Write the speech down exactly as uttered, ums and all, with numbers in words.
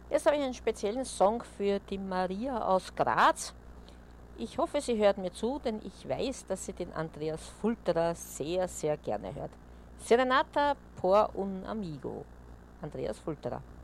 Jetzt habe ich einen speziellen Song für die Maria aus Graz. Ich hoffe, sie hört mir zu, denn ich weiß, dass sie den Andreas Fulterer sehr, sehr gerne hört. Serenata por un amigo. Andreas Fulterer.